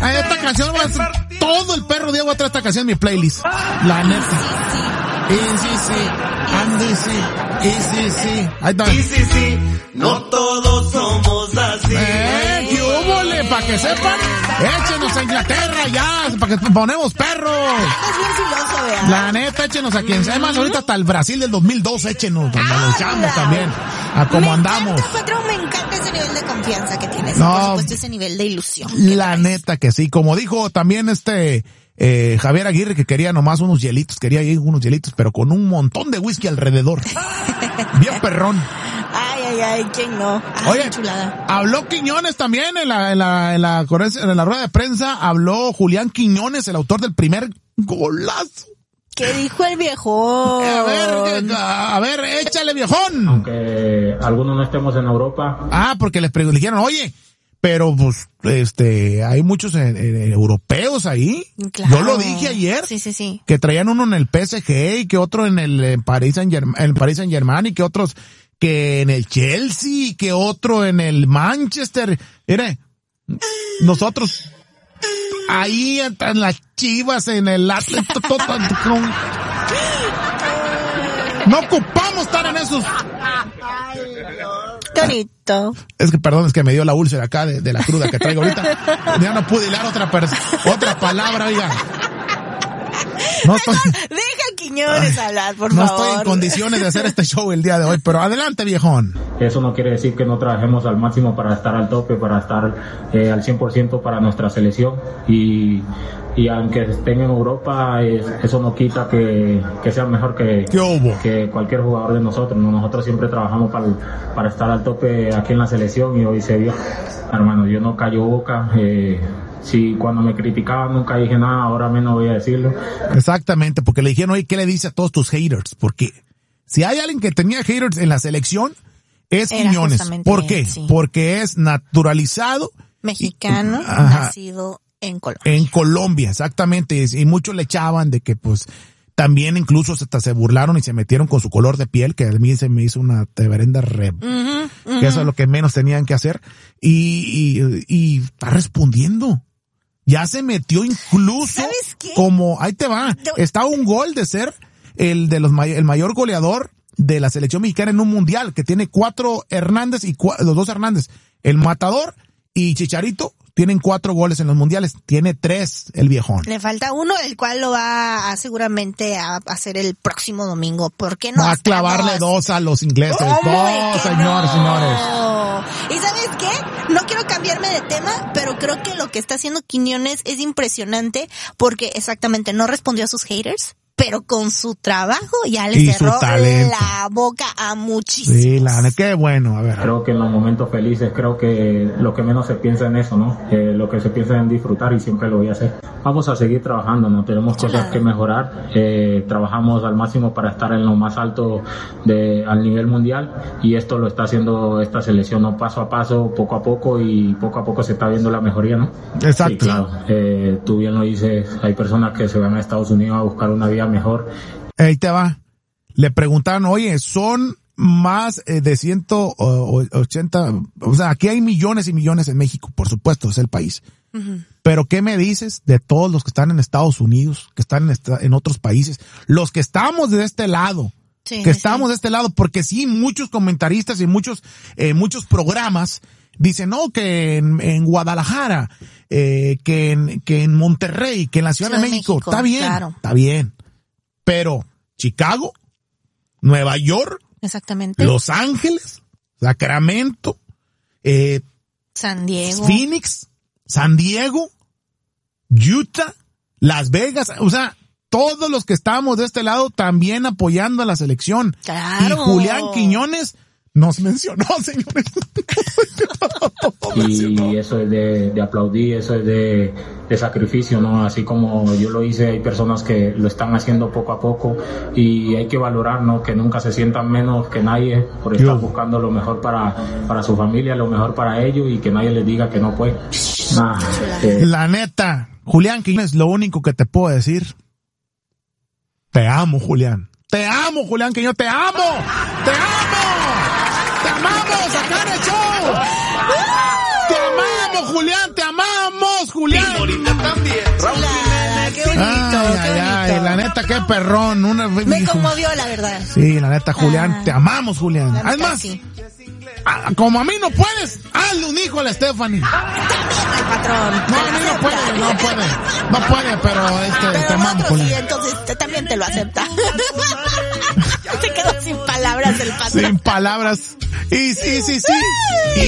Esta canción va a ser todo el perro día voy a traer esta canción en mi playlist. La neta. Sí. Ahí está. Sí, no todos somos así. ¿Qué húbole? Para que sepan, échenos a Inglaterra ya, para que ponemos perros. Es bien filoso, vea. La neta, échenos a quien sea. Además, ahorita hasta el Brasil del 2002, échenos, donde lo echamos también, a como andamos. Me encanta ese nivel de confianza que tienes. No, por supuesto, ese nivel de ilusión. La neta que sí. Como dijo también Javier Aguirre, que quería nomás unos hielitos, pero con un montón de whisky alrededor. Bien perrón. Ay, ¿quién no? Oye, qué chulada. Habló Quiñones también en la rueda de prensa, habló Julián Quiñones, el autor del primer golazo. ¿Qué dijo el viejón? A ver, échale, viejón. Aunque algunos no estemos en Europa. Porque le dijeron, oye, pero pues, hay muchos europeos ahí. Claro. Yo lo dije ayer. Sí. Que traían uno en el PSG y que otro en el Paris Saint-Germain y que otros que en el Chelsea y que otro en el Manchester. Mire, nosotros ahí en las Chivas, en el Atlas, no ocupamos estar en esos. Bonito. Es que me dio la úlcera acá de la cruda que traigo ahorita. Ya no pude hilar otra palabra, oiga. No estoy, deja a Quiñones hablar, por no favor. estoy en condiciones de hacer este show el día de hoy, pero adelante, viejón. Eso no quiere decir que no trabajemos al máximo para estar al tope, para estar al 100% para nuestra selección y aunque estén en Europa, eso no quita que sean mejor que cualquier jugador de nosotros. Nosotros siempre trabajamos para estar al tope aquí en la selección y hoy se vio. Hermano, yo no callo boca. Si cuando me criticaban nunca dije nada, ahora menos voy a decirlo. Exactamente, porque le dijeron, oye, ¿qué le dice a todos tus haters? Porque si hay alguien que tenía haters en la selección, es Quiñones. ¿Por qué? Sí. Porque es naturalizado. Mexicano, nacido en Colombia. En Colombia, exactamente. Y muchos le echaban de que, pues, también incluso hasta se burlaron y se metieron con su color de piel, que a mí se me hizo una teberenda que eso es lo que menos tenían que hacer. Y está respondiendo. Ya se metió incluso como, ahí te va, está un gol de ser el mayor goleador de la selección mexicana en un mundial, que tiene 4 Hernández y los 2 Hernández, el Matador y Chicharito, tienen 4 goles en los mundiales, tiene 3 el viejón. Le falta uno, el cual lo va seguramente a hacer el próximo domingo. ¿Por qué no? Va a clavarle 2 a los ingleses. Señores. ¿Y sabes qué? No quiero cambiarme de tema, pero creo que lo que está haciendo Quiñones es impresionante porque exactamente no respondió a sus haters, pero con su trabajo ya le cerró la boca a muchísimos. Sí, qué bueno, a ver. Creo que en los momentos felices, creo que lo que menos se piensa en eso, ¿no? Lo que se piensa en disfrutar y siempre lo voy a hacer. Vamos a seguir trabajando, ¿no? Tenemos cosas que mejorar. Trabajamos al máximo para estar en lo más alto al nivel mundial y esto lo está haciendo esta selección, ¿no? Paso a paso, poco a poco y poco a poco se está viendo la mejoría, ¿no? Exacto. Sí, claro. Tú bien lo dices, hay personas que se van a Estados Unidos a buscar una vida mejor. Ahí te va. Le preguntaron, oye, son más de 180, o sea, aquí hay millones y millones en México, por supuesto, es el país. Uh-huh. Pero ¿qué me dices de todos los que están en Estados Unidos, que están en otros países, los que estamos de este lado? Sí, estamos de este lado, porque sí, muchos comentaristas y muchos programas dicen, no, que en Guadalajara, que en Monterrey, que en la Ciudad de México. Está bien, claro. Está bien. Pero Chicago, Nueva York, exactamente, Los Ángeles, Sacramento, San Diego, Phoenix, San Diego, Utah, Las Vegas, o sea, todos los que estamos de este lado también apoyando a la selección. Claro. Y Julián Quiñones nos mencionó, señores. Y eso es de aplaudir, eso es de sacrificio, ¿no? Así como yo lo hice, hay personas que lo están haciendo poco a poco y hay que valorar, ¿no? Que nunca se sientan menos que nadie por estar buscando lo mejor para su familia, lo mejor para ellos y que nadie les diga que no puede. La neta, Julián Quiñones, lo único que te puedo decir, te amo, Julián. Te amo, Julián Quiñones, te amo. Te amo. Te amamos acá en el show. Te amamos, Julián, te amamos. amamos, Julián! Y Morita también. Raúl Chulada, qué bonito, qué bonito. La neta, qué perrón. Me conmovió, la verdad. Sí, la neta, Julián, te amamos, Julián. La neta, Además, sí. como a mí no puedes, hazle un hijo a la Stephanie. Ay, patrón. No, a mí no puede, pero Pero te amamos, otro sí, Julián. entonces también te lo acepta. Se quedó sin palabras el patrón. Sin palabras. Y sí.